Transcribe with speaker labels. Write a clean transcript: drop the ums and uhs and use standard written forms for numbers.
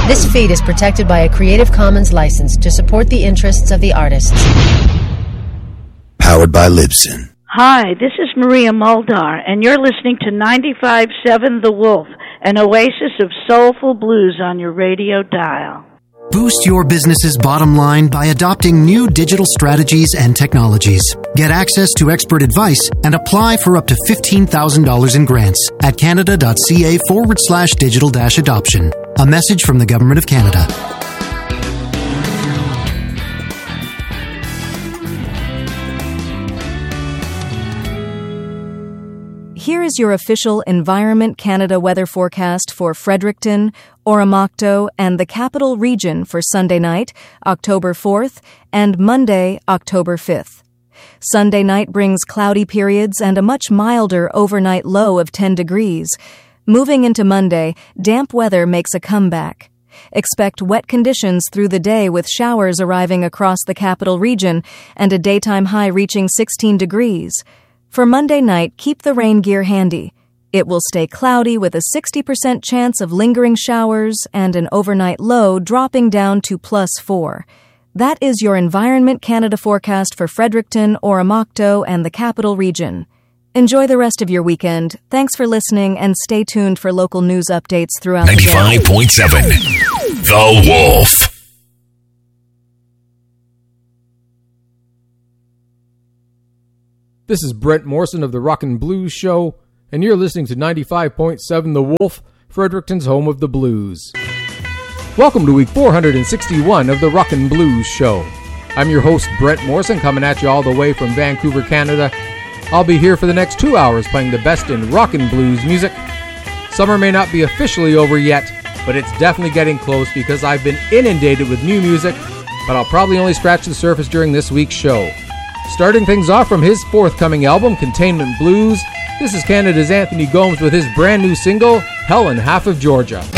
Speaker 1: This feed is protected by a Creative Commons license to support the interests of the artists.
Speaker 2: Powered by Libsyn.
Speaker 3: Hi, this is Maria Muldar, and you're listening to 95.7 The Wolf, an oasis of soulful blues on your radio dial.
Speaker 4: Boost your business's bottom line by adopting new digital strategies and technologies. Get access to expert advice and apply for up to $15,000 in grants at canada.ca/digital-adoption. A message from the Government of Canada.
Speaker 5: Here is your official Environment Canada weather forecast for Fredericton, Oromocto, and the Capital Region for Sunday night, October 4th, and Monday, October 5th. Sunday night brings cloudy periods and a much milder overnight low of 10 degrees. Moving into Monday, damp weather makes a comeback. Expect wet conditions through the day with showers arriving across the Capital Region and a daytime high reaching 16 degrees. For Monday night, keep the rain gear handy. It will stay cloudy with a 60% chance of lingering showers and an overnight low dropping down to +4. That is your Environment Canada forecast for Fredericton, Oromocto, and the Capital Region. Enjoy the rest of your weekend. Thanks for listening, and stay tuned for local news updates throughout
Speaker 2: 95.7 The Wolf.
Speaker 6: This is Brent Morrison of the Rockin' Blues Show, and you're listening to 95.7 The Wolf, Fredericton's home of the blues. Welcome to week 461 of the Rockin' Blues Show. I'm your host, Brent Morrison, coming at you all the way from Vancouver, Canada. I'll be here for the next 2 hours playing the best in rockin' blues music. Summer may not be officially over yet, but it's definitely getting close because I've been inundated with new music, but I'll probably only scratch the surface during this week's show. Starting things off from his forthcoming album, Containment Blues, this is Canada's Anthony Gomes with his brand new single, Hell and Half of Georgia.